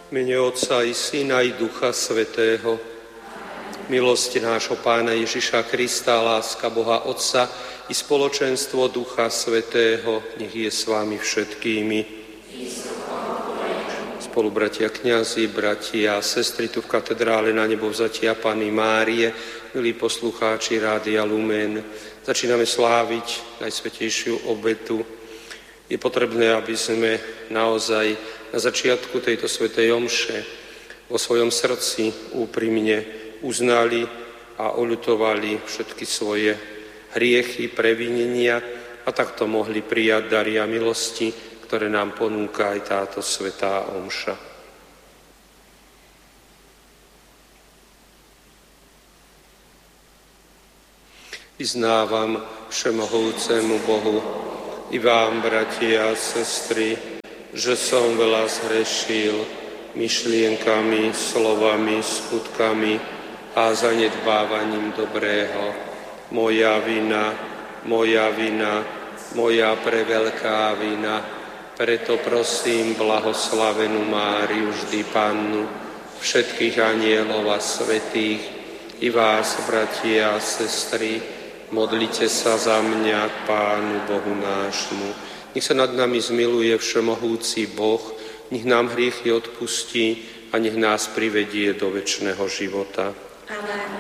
V mene Otca i Syna i Ducha Svätého. Milosť nášho Pána Ježiša Krista, láska Boha Otca i spoločenstvo Ducha Svätého, nech je s vami všetkými. Spolubratia kňazi, bratia a sestry tu v katedrále Na Nebovzatia Panny Márie, milí poslucháči Rádia Lumen, začíname sláviť Najsvätejšiu obetu. Je potrebné, aby sme naozaj na začiatku tejto svätej omše vo svojom srdci úprimne uznali a oľutovali všetky svoje hriechy, previnenia a takto mohli prijať dary a milosti, ktoré nám ponúka aj táto svätá omša. Vyznávam všemohúcemu Bohu i vám, bratia a sestry, že som veľa zhrešil myšlienkami, slovami, skutkami a zanedbávaním dobrého. Moja vina, moja preveľká vina. Preto prosím blahoslavenú Máriu, vždy Pannu, všetkých anielov a svätých, i vás, bratia a sestry, modlite sa za mňa k Pánu Bohu nášmu. Nech sa nad nami zmiluje všemohúci Boh, nech nám hriechy odpustí a nech nás privedie do večného života. Amen.